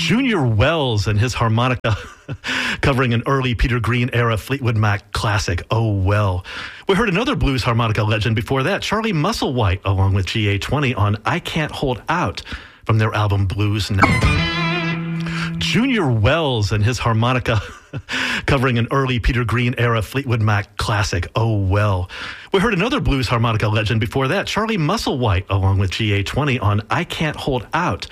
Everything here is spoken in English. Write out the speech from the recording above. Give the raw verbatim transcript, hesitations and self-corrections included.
Junior Wells and his harmonica covering an early Peter Green era Fleetwood Mac classic, Oh Well. We heard another blues harmonica legend before that, Charlie Musselwhite, along with G A twenty on I Can't Hold Out from their album Blues Now. Junior Wells and his harmonica covering an early Peter Green era Fleetwood Mac classic, Oh Well. We heard another blues harmonica legend before that, Charlie Musselwhite, along with G A twenty on I Can't Hold Out